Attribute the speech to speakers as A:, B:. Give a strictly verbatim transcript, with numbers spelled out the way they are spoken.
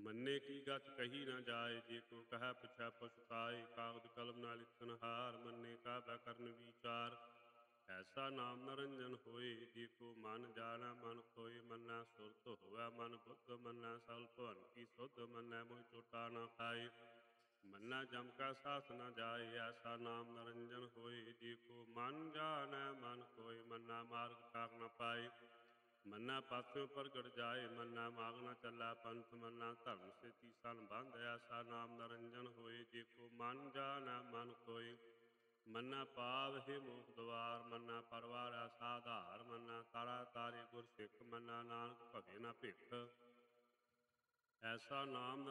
A: ਮੰਨੇ ਕੀ ਗਤ ਕਹੀ ਨਾ ਜਾਏ, ਜੇ ਕੋ ਕਹੈ ਪੁਛੈ ਪਛੁਤਾਏ। ਕਾਗਦ ਕਲਮ ਨਾਲ ਲਿਖਨ ਹਾਰ, ਮੰਨੇ ਕਾ ਬੈ ਕਰਨ ਵਿਚਾਰ। ਐਸਾ ਨਾਮ ਨਰੰਜਨ ਹੋਏ, ਜੇ ਕੋ ਮਨ ਜਾਣੈ ਮਨ ਕੋਇ। ਮੰਨੈ ਸੁਰਤ ਹੋਵੈ ਮਨ ਬੁੱਧ, ਮੰਨੈ ਸਗਲ ਭਵਨ ਕੀ ਸੁਧ। ਮੰਨੈ ਮੋਹਿ ਟੋਟਾ ਨਾ ਖਾਏ, ਮੰਨੈ ਜਮ ਕਾ ਸਾਥ ਨਾ ਜਾਏ। ਐਸਾ ਨਾਮ ਨਰੰਜਨ ਹੋਏ, ਜੇ ਕੋ ਮਨ ਜਾਣੈ ਮਨ ਕੋਇ। ਮੰਨੈ ਮਾਰਗ ਟਾਕ ਨ ਪਾਏ, ਮੰਨੈ ਪਾਥਿਓ ਪ੍ਰਗਟ ਜਾਏ। ਮੰਨੈ ਮਾਗ ਨ ਚੱਲੈ ਪੰਥ, ਮੰਨੈ ਧਰਮ ਸੇਤੀ ਸਨ ਬੰਧ। ਐਸਾ ਨਾਮ ਨਰੰਜਨ ਹੋਏ, ਜੇ ਕੋ ਮਨ ਜਾਣੈ ਮਨ ਕੋਇ। ਮੰਨੈ ਪਾਵਹਿ ਮੋਖ ਦੁਆਰ, ਮੰਨੈ ਪਰਵਾਰੈ ਸਾਧਾਰ। ਮੰਨੈ ਤਾਰੈ ਤਾਰੇ ਗੁਰ ਸਿੱਖ, ਮੰਨੈ ਨਾਨਕ ਭਵੇ ਨ ਭਿਖ। ਐਸਾ ਨਾਮ